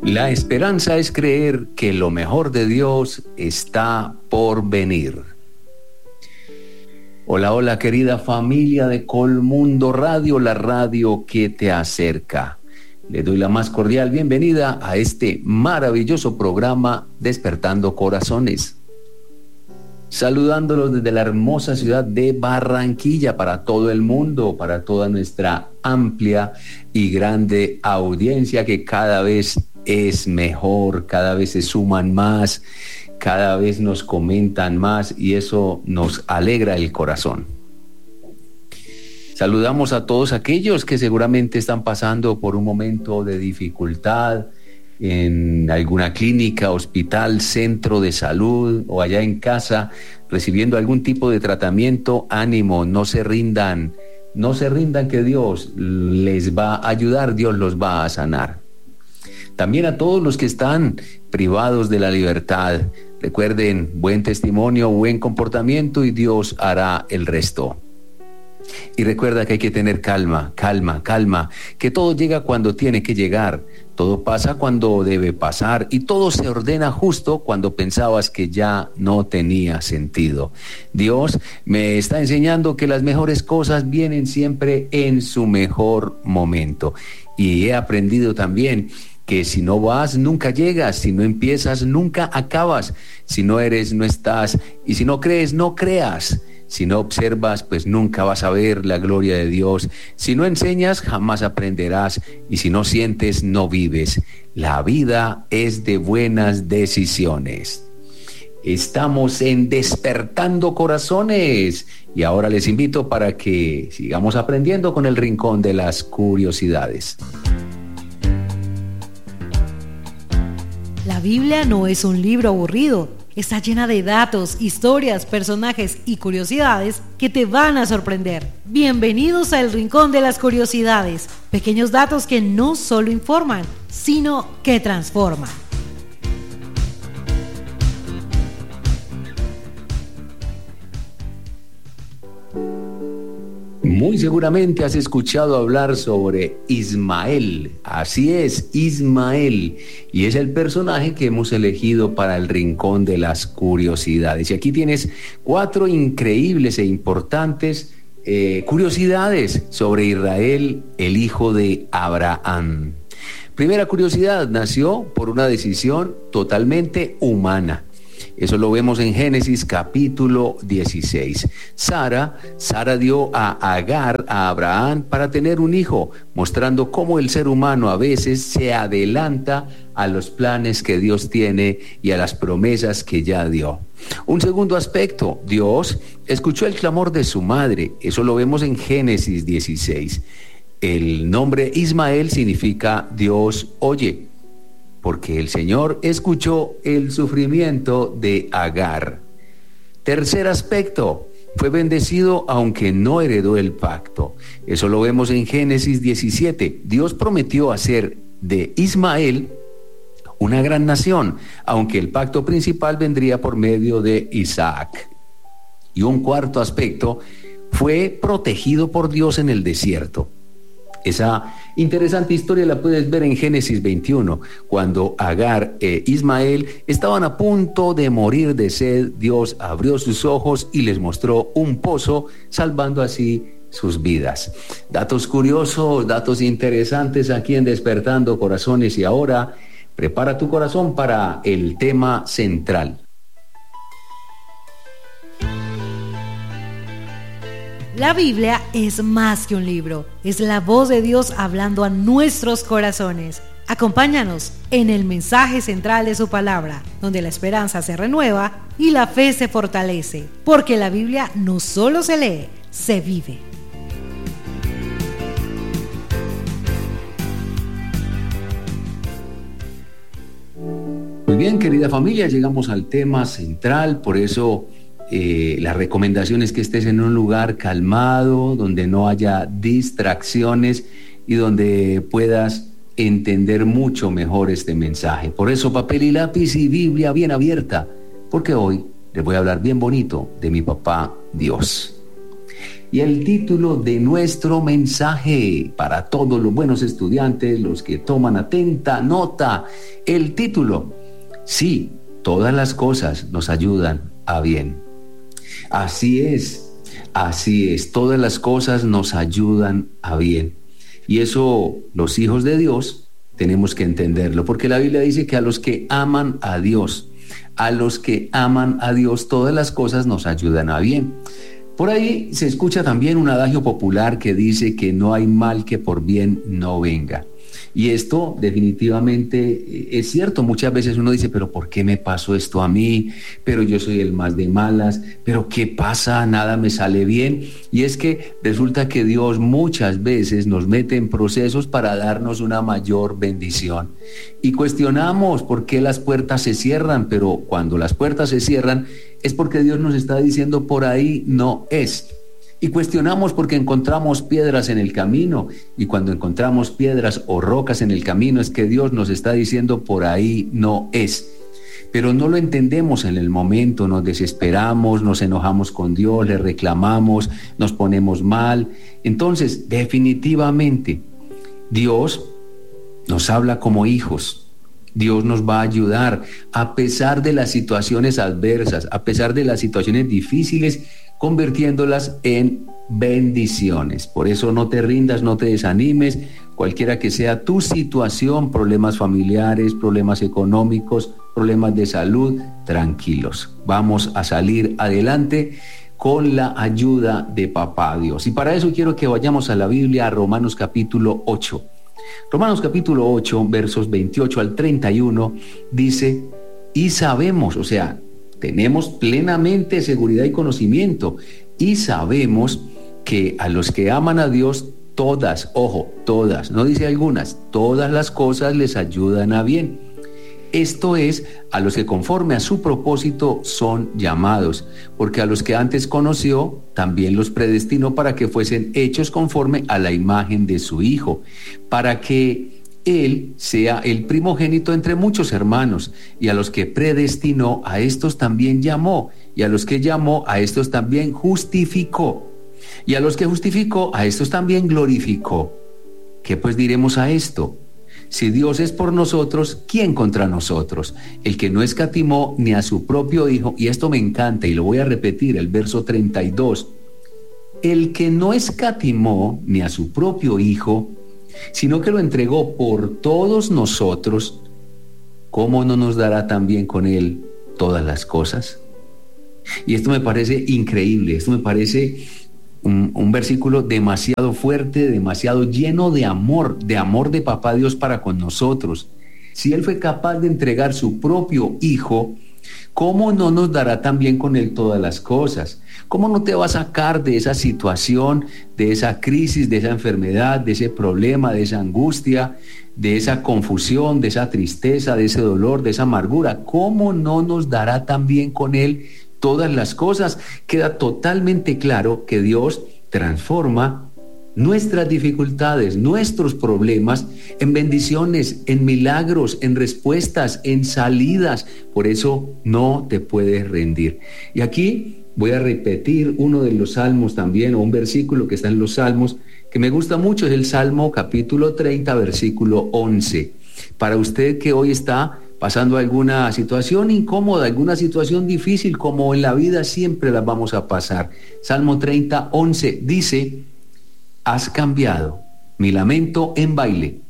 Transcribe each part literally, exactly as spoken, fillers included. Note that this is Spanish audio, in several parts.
La esperanza es creer que lo mejor de Dios está por venir. Hola, hola querida familia de Colmundo Radio, la radio que te acerca. Le doy la más cordial bienvenida a este maravilloso programa Despertando Corazones. Saludándolos desde la hermosa ciudad de Barranquilla para todo el mundo, para toda nuestra amplia y grande audiencia que cada vez es mejor, cada vez se suman más, cada vez nos comentan más y eso nos alegra el corazón. Saludamos a todos aquellos que seguramente están pasando por un momento de dificultad en alguna clínica, hospital, centro de salud o allá en casa recibiendo algún tipo de tratamiento. Ánimo, no se rindan, no se rindan que Dios les va a ayudar, Dios los va a sanar. También a todos los que están privados de la libertad, recuerden, buen testimonio, buen comportamiento y Dios hará el resto. Y recuerda que hay que tener calma, calma, calma, que todo llega cuando tiene que llegar, todo pasa cuando debe pasar y todo se ordena justo cuando pensabas que ya no tenía sentido. Dios me está enseñando que las mejores cosas vienen siempre en su mejor momento. Y he aprendido también que si no vas, nunca llegas, si no empiezas, nunca acabas, si no eres, no estás, y si no crees, no creas. Si no observas, pues nunca vas a ver la gloria de Dios. Si no enseñas, jamás aprenderás. Y si no sientes, no vives. La vida es de buenas decisiones. Estamos en Despertando Corazones. Y ahora les invito para que sigamos aprendiendo con el Rincón de las Curiosidades. La Biblia no es un libro aburrido. Está llena de datos, historias, personajes y curiosidades que te van a sorprender. Bienvenidos al Rincón de las Curiosidades. Pequeños datos que no solo informan, sino que transforman. Muy seguramente has escuchado hablar sobre Ismael. Así es, Ismael. Y es el personaje que hemos elegido para el Rincón de las Curiosidades. Y aquí tienes cuatro increíbles e importantes eh, curiosidades sobre Israel, el hijo de Abraham. Primera curiosidad, nació por una decisión totalmente humana. Eso lo vemos en Génesis capítulo dieciséis. Sara, Sara dio a Agar a Abraham para tener un hijo, mostrando cómo el ser humano a veces se adelanta a los planes que Dios tiene y a las promesas que ya dio. Un segundo aspecto, Dios escuchó el clamor de su madre. Eso lo vemos en Génesis dieciséis. El nombre Ismael significa Dios oye, porque el Señor escuchó el sufrimiento de Agar. Tercer aspecto, fue bendecido aunque no heredó el pacto. Eso lo vemos en Génesis diecisiete. Dios prometió hacer de Ismael una gran nación, aunque el pacto principal vendría por medio de Isaac. Y un cuarto aspecto, fue protegido por Dios en el desierto. Esa interesante historia la puedes ver en Génesis veintiuno, cuando Agar e Ismael estaban a punto de morir de sed. Dios abrió sus ojos y les mostró un pozo, salvando así sus vidas. Datos curiosos, datos interesantes aquí en Despertando Corazones. Y ahora prepara tu corazón para el tema central. La Biblia es más que un libro, es la voz de Dios hablando a nuestros corazones. Acompáñanos en el mensaje central de su palabra, donde la esperanza se renueva y la fe se fortalece, porque la Biblia no solo se lee, se vive. Muy bien, querida familia, llegamos al tema central, por eso Eh, la recomendación es que estés en un lugar calmado, donde no haya distracciones y donde puedas entender mucho mejor este mensaje. Por eso papel y lápiz y Biblia bien abierta, porque hoy les voy a hablar bien bonito de mi papá Dios. Y el título de nuestro mensaje para todos los buenos estudiantes, los que toman atenta nota, el título: sí, todas las cosas nos ayudan a bien. Así es, así es, todas las cosas nos ayudan a bien. Y eso los hijos de Dios tenemos que entenderlo, porque la Biblia dice que a los que aman a Dios, a los que aman a Dios, todas las cosas nos ayudan a bien. Por ahí se escucha también un adagio popular que dice que no hay mal que por bien no venga. Y esto definitivamente es cierto. Muchas veces uno dice, pero ¿por qué me pasó esto a mí? Pero yo soy el más de malas. ¿Pero qué pasa? Nada me sale bien. Y es que resulta que Dios muchas veces nos mete en procesos para darnos una mayor bendición. Y cuestionamos por qué las puertas se cierran, pero cuando las puertas se cierran es porque Dios nos está diciendo por ahí no es. Y cuestionamos porque encontramos piedras en el camino, y cuando encontramos piedras o rocas en el camino es que Dios nos está diciendo por ahí no es. Pero no lo entendemos en el momento, nos desesperamos, nos enojamos con Dios, le reclamamos, nos ponemos mal. Entonces, definitivamente, Dios nos habla como hijos. Dios nos va a ayudar a pesar de las situaciones adversas, a pesar de las situaciones difíciles, convirtiéndolas en bendiciones. Por eso no te rindas, no te desanimes, cualquiera que sea tu situación, problemas familiares, problemas económicos, problemas de salud, tranquilos. Vamos a salir adelante con la ayuda de Papá Dios. Y para eso quiero que vayamos a la Biblia, a Romanos capítulo ocho. Romanos capítulo ocho, versos veintiocho al treinta y uno, dice: y sabemos, o sea, tenemos plenamente seguridad y conocimiento, y sabemos que a los que aman a Dios, todas, ojo, todas, no dice algunas, todas las cosas les ayudan a bien. Esto es, a los que conforme a su propósito son llamados, porque a los que antes conoció, también los predestinó para que fuesen hechos conforme a la imagen de su Hijo, para que Él sea el primogénito entre muchos hermanos. Y a los que predestinó, a estos también llamó, y a los que llamó, a estos también justificó, y a los que justificó, a estos también glorificó. ¿Qué pues diremos a esto? Si Dios es por nosotros, ¿quién contra nosotros? El que no escatimó ni a su propio Hijo, y esto me encanta y lo voy a repetir, el verso treinta y dos, el que no escatimó ni a su propio Hijo, sino que lo entregó por todos nosotros, ¿cómo no nos dará también con Él todas las cosas? Y esto me parece increíble, esto me parece Un, un versículo demasiado fuerte, demasiado lleno de amor, de amor de Papá Dios para con nosotros. Si Él fue capaz de entregar su propio Hijo, ¿cómo no nos dará también con Él todas las cosas? ¿Cómo no te va a sacar de esa situación, de esa crisis, de esa enfermedad, de ese problema, de esa angustia, de esa confusión, de esa tristeza, de ese dolor, de esa amargura? ¿Cómo no nos dará también con Él todas las cosas? Queda totalmente claro que Dios transforma nuestras dificultades, nuestros problemas en bendiciones, en milagros, en respuestas, en salidas. Por eso no te puedes rendir. Y aquí voy a repetir uno de los salmos también, o un versículo que está en los salmos, que me gusta mucho, es el Salmo capítulo treinta, versículo once. Para usted que hoy está pasando alguna situación incómoda, alguna situación difícil, como en la vida siempre las vamos a pasar. Salmo treinta, once dice: has cambiado mi lamento en baile,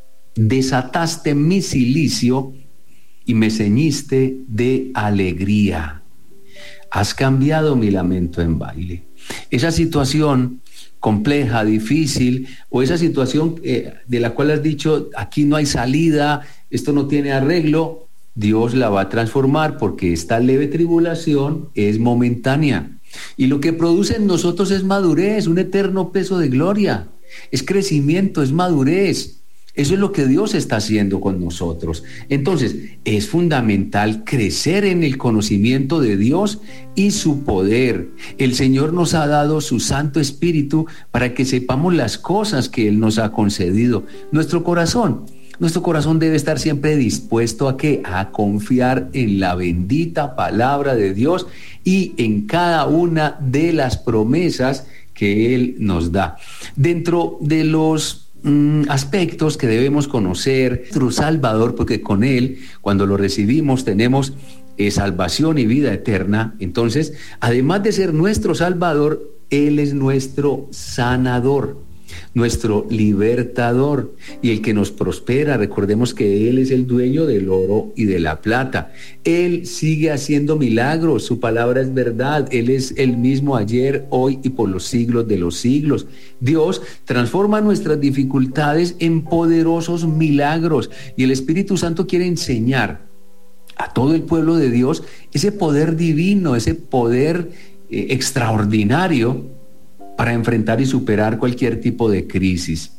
desataste mi cilicio y me ceñiste de alegría. Has cambiado mi lamento en baile. Esa situación compleja, difícil, o esa situación eh, de la cual has dicho, aquí no hay salida, esto no tiene arreglo, Dios la va a transformar, porque esta leve tribulación es momentánea. Y lo que produce en nosotros es madurez, un eterno peso de gloria, es crecimiento, es madurez. Eso es lo que Dios está haciendo con nosotros. Entonces, es fundamental crecer en el conocimiento de Dios y su poder. El Señor nos ha dado su Santo Espíritu para que sepamos las cosas que Él nos ha concedido. Nuestro corazón, nuestro corazón debe estar siempre dispuesto a ¿qué? A confiar en la bendita palabra de Dios y en cada una de las promesas que Él nos da. Dentro de los mm, aspectos que debemos conocer, nuestro Salvador, porque con Él, cuando lo recibimos, tenemos eh, salvación y vida eterna. Entonces, además de ser nuestro Salvador, Él es nuestro sanador, nuestro libertador y el que nos prospera. Recordemos que Él es el dueño del oro y de la plata. Él sigue haciendo milagros, su palabra es verdad. Él es el mismo ayer, hoy y por los siglos de los siglos. Dios transforma nuestras dificultades en poderosos milagros y el Espíritu Santo quiere enseñar a todo el pueblo de Dios ese poder divino, ese poder eh, extraordinario para enfrentar y superar cualquier tipo de crisis.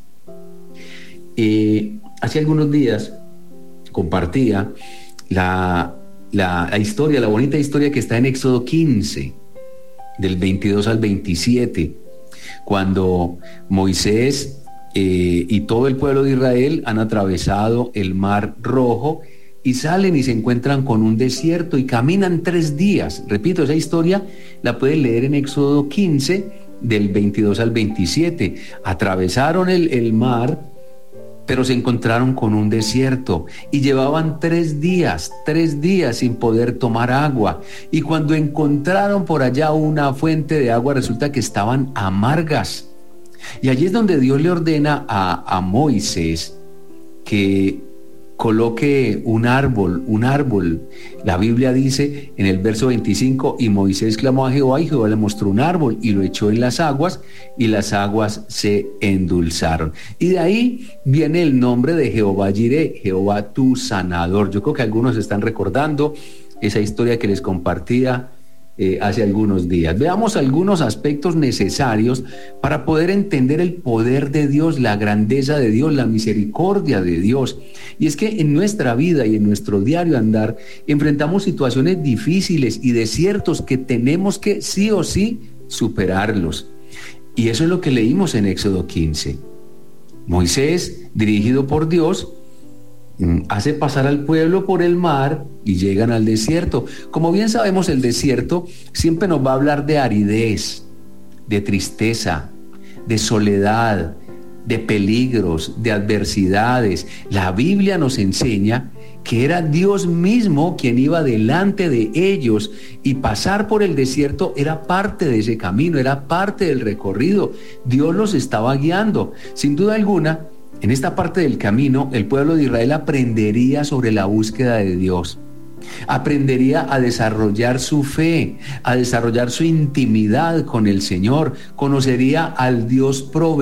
Eh, hace algunos días compartía la, la, la historia, la bonita historia que está en Éxodo quince, del veintidós al veintisiete, cuando Moisés eh, y todo el pueblo de Israel han atravesado el Mar Rojo y salen y se encuentran con un desierto y caminan tres días. Repito, esa historia la pueden leer en Éxodo quince, del veintidós al veintisiete. Atravesaron el, el mar, pero se encontraron con un desierto y llevaban tres días, tres días sin poder tomar agua. Y cuando encontraron por allá una fuente de agua, resulta que estaban amargas. Y allí es donde Dios le ordena a, a Moisés que coloque un árbol, un árbol. La Biblia dice en el verso veinticinco, y Moisés clamó a Jehová y Jehová le mostró un árbol y lo echó en las aguas y las aguas se endulzaron. Y de ahí viene el nombre de Jehová Jireh, Jehová tu sanador. Yo creo que algunos están recordando esa historia que les compartía Eh, hace algunos días. Veamos algunos aspectos necesarios para poder entender el poder de Dios, la grandeza de Dios, la misericordia de Dios. Y es que en nuestra vida y en nuestro diario andar enfrentamos situaciones difíciles y desiertos que tenemos que sí o sí superarlos. Y eso es lo que leímos en Éxodo quince. Moisés, dirigido por Dios, hace pasar al pueblo por el mar y llegan al desierto. Como bien sabemos, el desierto siempre nos va a hablar de aridez, de tristeza, de soledad, de peligros, de adversidades. La Biblia nos enseña que era Dios mismo quien iba delante de ellos y pasar por el desierto era parte de ese camino, era parte del recorrido. Dios los estaba guiando. Sin duda alguna, en esta parte del camino, el pueblo de Israel aprendería sobre la búsqueda de Dios. Aprendería a desarrollar su fe, a desarrollar su intimidad con el Señor. Conocería al Dios proveedor